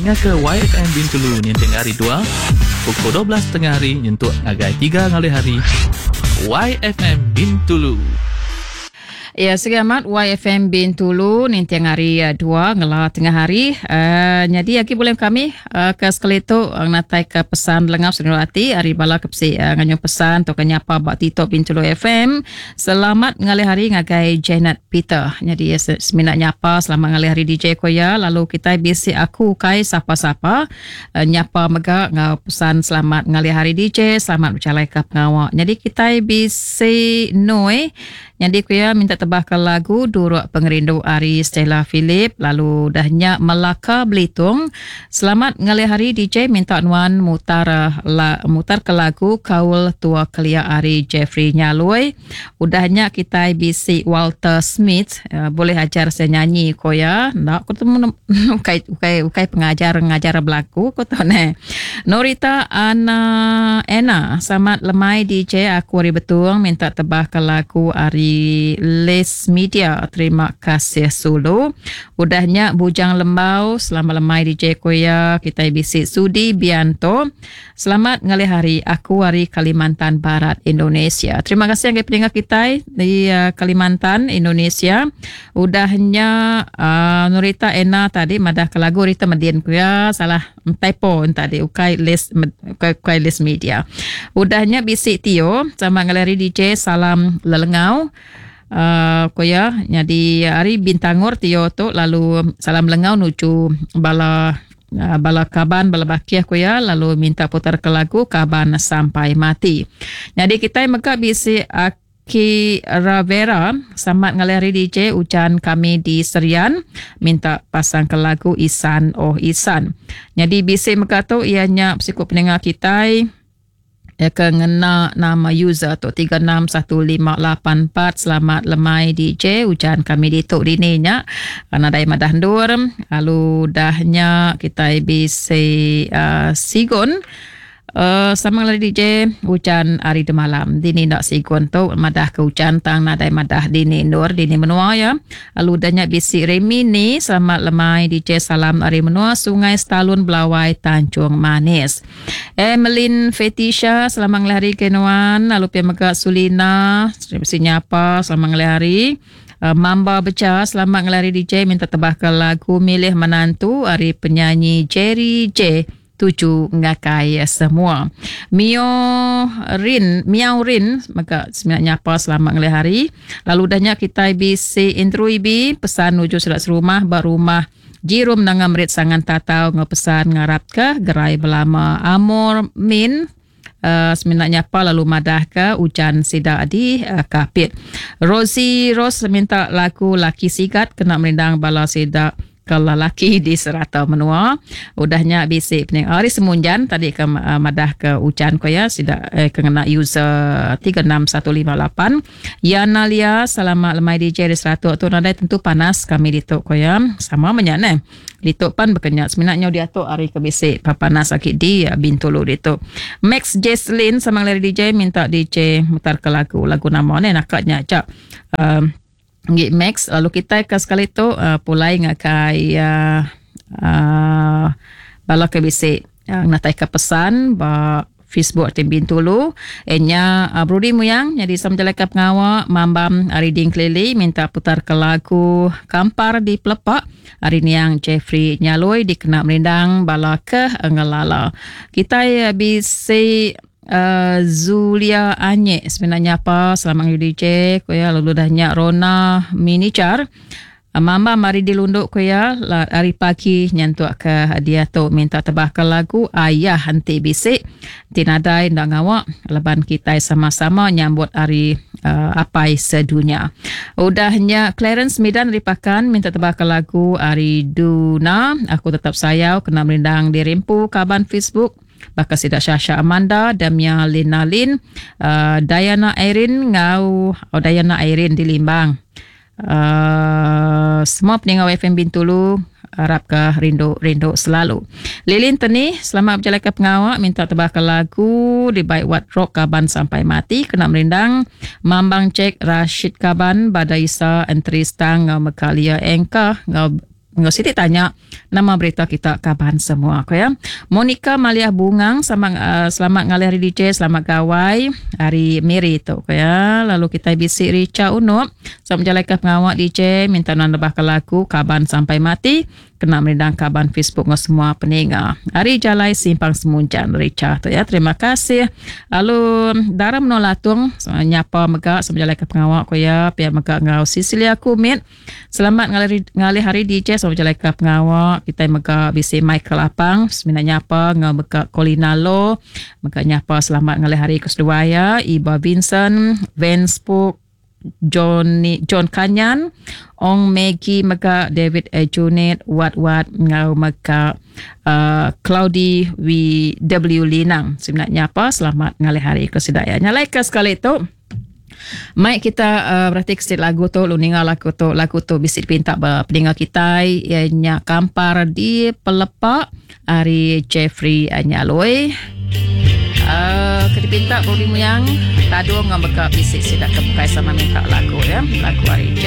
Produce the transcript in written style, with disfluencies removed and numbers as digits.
dengar ke YFM Bintulu ni tengah hari 2 pukul 12 tengah hari nyentuk agai 3 ngalih hari YFM Bintulu. Ya, selamat YFM Bintulu nintiang hari 2 ngelah tengah hari. Jadi lagi boleh kami ke sekali tu natai ke pesan lengap senur hati hari bala ke psi nganyo pesan to kenyapa bak Tito Bintulu FM. Selamat ngalih hari ngagai Janet Peter. Jadi seminat nyapa selamat ngalih hari DJ Koya, lalu kita bisi aku kai sapa-sapa nyapa mega ngau pesan selamat ngalih hari DJ, selamat berjalai ke pengawak. Jadi kita bisi Noi. Jadi kuya minta tebahkan lagu Duruk Pengerindu Ari Stella Philip, lalu dahnya Melaka Belitung. Selamat ngalih hari DJ minta nuan mutar ke lagu Kaul Tua Kelia Ari Jeffrey Nyaloi. Udahnya kita bisi Walter Smith, boleh ajar saya nyanyi koya. Nak aku temu ukai pengajar berlaku ko to ne. Norita Ena selamat lemai DJ aku hari betul minta tebahkan lagu Ari Les Media. Terima kasih Sulu. Udahnya Bujang Lembau selamat lemai DJ Koya. Kita bisi Sudi Bianto selamat ngalih hari aku hari Kalimantan Barat Indonesia. Terima kasih yang pendengar kita di Kalimantan Indonesia. Udahnya Nurita Ena tadi madah ke lagu Rita Median Koya salah typo tadi ukai Les Media. Udahnya bisi Tio sama ngalih hari DJ salam lelengau. Koya jadi hari Bintangor Tio tu lalu salam lengau nuju bala kaban bala bakiah koya, lalu minta putar ke lagu Kaban Sampai Mati. Jadi kita mega bisi Aki Ravera selamat ngalih hari DJ ucan kami di Serian minta pasang ke lagu Isan Oh Isan. Jadi bisi mega tu ianya psikop pendengar kita kena nama user tu 361584 selamat lemai DJ ujan kami dituk dininya karena dai madah ndur lalu dahnya kita bisi Sigon sama lagi DJ hujan hari de malam dini nak sigon tu madah ke hujan tang nadai madah dini nur dini menua ya. Lalu danya bisi Remini selamat lemai DJ salam hari menua Sungai Stalun Belawai Tanjung Manis. Emeline Fetisha selamat hari kenuan, lalu Pemega Sulina bisi nyapa selamat hari. Mamba Beca selamat ngelari DJ minta tebahkan lagu Milih Menantu hari penyanyi Jerry J 7 ngakai semua. Miao Rin maka sebenarnya apa selamat ngelih hari. Lalu dahnya kita bisi intro ibi pesan nuju selat serumah barumah Jirum nangam rit sangan tatau ngepesan ngarap ke gerai belama Amor Min. Sebenarnya apa lalu madah ke ujan sida di kapit. Rosie Rose minta lagu Laki Sigat kena melindang bala sida kalau laki di serata menua. Udahnya bisi pening hari semunjan tadi ke madah ke ucan ko ya sida kena user 36158. Yana Lia selamat lemai DJ di serata tu nadai tentu panas kami dituk ko ya sama menyane dituk pan berkenyak seminatnya dia tu hari ke bisi papanas sakit di Bintulu dituk. Max Jesslyn sama lari DJ minta DJ mutar ke lagu nama ne nakatnya cak Max. Lalu kita ke sekali tu pulai ngakai bala ke bisi natai ke pesan ba Facebook tim Bintulu enya Brudi Muyang jadi samjalaka pengawa mambam Ariding Klili minta putar ke lagu Kampar di Pelepak hari ni yang Jeffrey Nyaloi dikena merindang bala ke ngelala. Kita bisi Zulia Anye sebenarnya apa selamat DJ koya lalu dahnya Rona Minicar Mama mari dilunduk koya hari pagi nyantuk ke dia tu minta tebahkan lagu Ayah Henti Bisik tinadai ndak ngawak leban kita sama-sama nyambut hari apai sedunia. Udahnya Clarence Midan ripakan minta tebahkan lagu hari Duna aku tetap sayau kena merindang di Rimpu Kaban Facebook Bakal Sidak Syasha Amanda, Damia Linalin, Diana Airin Diana Airin di Limbang. Semua pendengar FM Bintulu harap ke rindu selalu. Lilin Teni selamat berjalan ke pengawak minta tebahkan lagu di Baik Wat Rock Kaban Sampai Mati kena merindang Mambang Cek Rashid Kaban Badaisa Entristang Mekalia Engka Ngau Siti tanya nama berita kita kaban semua ko ya. Monica Malia Bungang selamat ngalih hari DJ, selamat gawai hari Miri tu ko ya. Lalu kita bisik Richa Unup sama menjalankan pengawak DJ minta nan lebah ke lagu kaban sampai mati kena merindang kaban Facebook ngau semua pendengar. Hari Jalai Simpang Semunjan Richa tu ya. Terima kasih. Lalu Dara Menolatung nyapa megak sama menjalankan pengawak ko ya. Pihak megak ngau Sisilia Kumit. Selamat ngalih hari DJ sama menjalankan pengawak. Kita megak bisi Michael Apang sebenarnya nyapa ngau megak Colina Lo. Megak nyapa selamat ngalih hari kedua ya. Iba Vincent, Vance Spook, John Kanyan, Ong Maggie maka David Junet Wat ngau maka Claudi W Linang sebenarnya apa selamat ngalih hari kesedaya nyalai ke sekali tu. Mai kita berarti kestil lagu tu luninga lagu tu bisik pinta pendengar kita ianya Kampar di Pelepak hari Jeffrey Anyaloi. Kedipinta bodi muyang tadu ngambeka bisik sidak kebukai sama minta lagu ya lagu hari